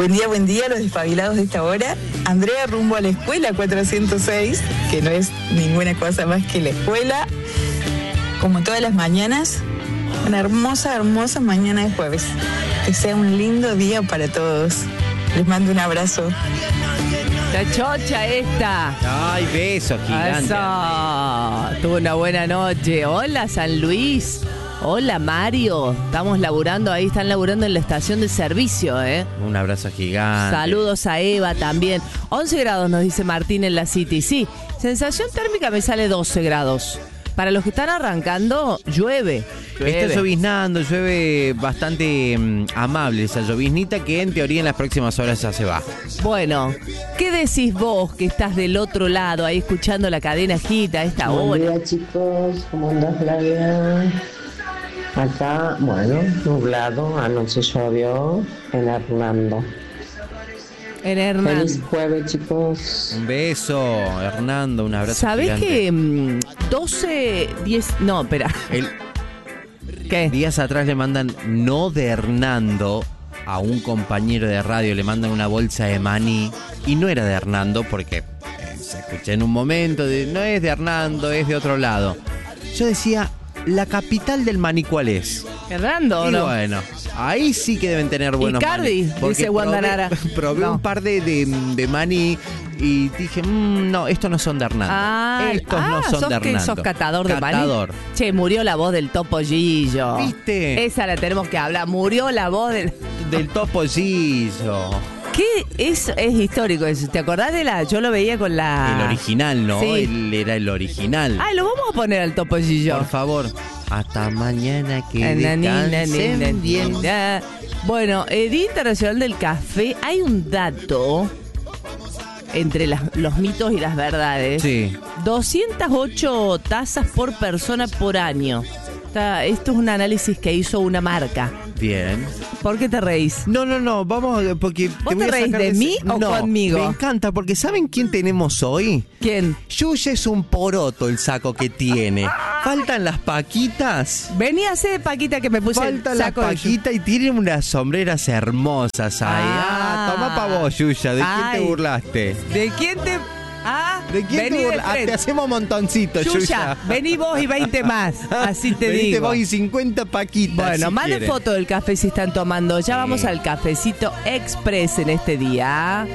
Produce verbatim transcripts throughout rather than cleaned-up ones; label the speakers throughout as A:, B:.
A: Buen día, buen día, los despabilados de esta hora. Andrea rumbo a la escuela cuatrocientos seis, que no es ninguna cosa más que la escuela. Como todas las mañanas, una hermosa, hermosa mañana de jueves. Que sea un lindo día para todos. Les mando un abrazo.
B: La chocha esta.
C: Ay, besos gigantes.
B: Eso. Tuvo una buena noche. Hola, San Luis. Hola, Mario. Estamos laburando ahí, están laburando en la estación de servicio, ¿eh?
C: Un abrazo gigante.
B: Saludos a Eva también. once grados nos dice Martín en la City. Sí, sensación térmica me sale doce grados. Para los que están arrancando, llueve. llueve.
C: Está lloviznando, llueve bastante um, amable esa lloviznita que en teoría en las próximas horas ya se va.
B: Bueno, ¿qué decís vos que estás del otro lado ahí escuchando la cadena Hit a esta hora?
D: Buen día, chicos, ¿cómo andás, Flavia? Acá, bueno, nublado, anoche llovió en Hernando.
B: En Hernando.
D: Feliz jueves, chicos.
C: Un beso, Hernando, un abrazo
B: ¿Sabés
C: gigante.
B: que um, doce, diez, no, espera.
C: El,
B: ¿Qué?
C: días atrás le mandan, no de Hernando, a un compañero de radio, le mandan una bolsa de maní, y no era de Hernando, porque eh, se escuché en un momento, de, no es de Hernando, es de otro lado. Yo decía, ¿la capital del maní cuál es?
B: ¿Hernando o
C: Y
B: no?
C: bueno, ahí sí que deben tener buenos
B: Icardi,
C: maní. Porque
B: dice Guandanara.
C: Probé, probé
B: No.
C: un par de, de, de maní y dije, mmm, no, estos no son de Hernando.
B: Ah,
C: estos
B: ah,
C: no son
B: ¿sos
C: de
B: que
C: Hernando.
B: sos catador de maní?
C: Catador.
B: Che, murió la voz del Topo Gillo.
C: ¿Viste?
B: Esa la tenemos que hablar. Murió la voz del...
C: Del Topollillo.
B: ¿Qué? Es, es histórico eso. ¿Te acordás de la...? Yo lo veía con la...
C: El original, ¿no?
B: Sí.
C: Él era el original.
B: Ah, lo vamos a poner al Topo Gillo.
C: Por favor. Hasta mañana que
B: Na, ni, na, ni, na,
C: descansen
B: ni,
C: bien.
B: na. Bueno, el Día Internacional del Café, hay un dato entre las- los mitos y las verdades.
C: Sí.
B: doscientas ocho tazas por persona por año. Está- esto es un análisis que hizo una marca.
C: Bien.
B: ¿Por qué te reís?
C: No, no, no, vamos, porque...
B: ¿Vos
C: voy
B: te
C: a
B: reís
C: sacar
B: de
C: ese-
B: mí o
C: No,
B: conmigo?
C: Me encanta, porque ¿saben quién tenemos hoy?
B: ¿Quién?
C: Yuya es un poroto el saco que tiene. Faltan las paquitas.
B: Vení a hacer de Paquita que me puse
C: Faltan
B: el
C: las
B: saco de...
C: paquitas y tienen unas sombreras hermosas ahí. Ah,
B: Ah.
C: toma pa' vos, Yuya. ¿De quién
B: Ay.
C: te burlaste?
B: ¿De quién te...? Ah,
C: ¿De quién
B: vení
C: te
B: de
C: burlaste?
B: frente.
C: Te hacemos montoncito,
B: Yuya,
C: Yuya.
B: vení vos y veinte más. Así te
C: Venite
B: digo.
C: vos y cincuenta paquitas.
B: Bueno,
C: si
B: manden
C: quieren.
B: foto del café si están tomando. Ya
C: Sí.
B: vamos al cafecito express en este día.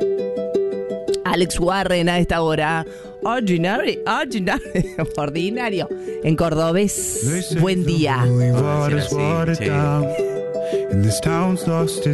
B: Alex Warren a esta hora. Ordinary, ordinary, ordinario. En cordobés. Buen día.
C: Sí, sí.
E: And this town's lost its